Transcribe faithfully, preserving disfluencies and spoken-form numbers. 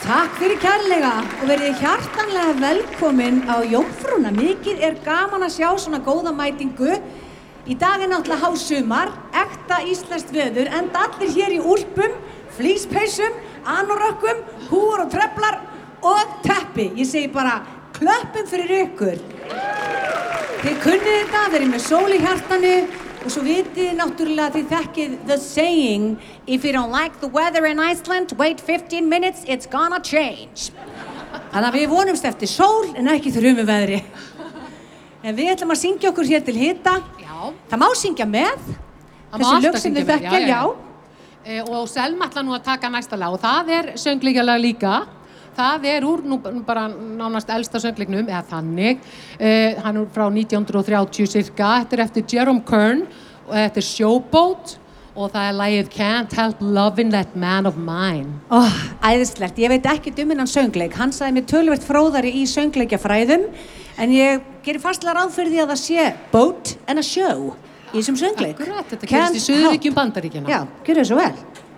Takk fyrir kærlega og verið hjartanlega velkomin á Jómfrúna. Mikið er gaman að sjá svona góða mætingu. Í dag er náttúrulega hásumar, ekta íslenskt veður, enda allir hér í úlpum, flíspeysum, anorökkum, húfur og treflar og teppi. Ég segi bara klöppum fyrir ykkur. Þið kunnið þetta, verið með sól í hjartanu og svo vitið náttúrulega að þið þekkið the saying, if you don't like the weather in Iceland, wait fifteen minutes, it's gonna change. Þannig að við vonumst eftir sól en ekki þrjumu veðri. En við ætlum að syngja okkur hér til hita. Já. Það má syngja með. Það Þessi lög sem þið þekkja, já. já. E, og Selma ætla nú að taka næsta lag og það er söngleikjalag líka. Það er úr nú bara nánast elsta söngleiknum, eða þannig. E, hann er frá nítján hundruð og þrjátíu cirka. Þetta er eftir Jerome Kern og þetta er Showboat og það er lagið Can't Help Loving That Man of Mine. Ó, oh, æðislegt. Ég veit ekki um hennan söngleik. Hann sagði mér töluvert fróðari í söngleikjafræðum en ég gerir fastlega ráð fyrir því að það sé boat and a show í þessum söngleik. Akkurat, þetta gerist í Suðurríkjum Bandaríkjanna. Já, gjörðu svo vel.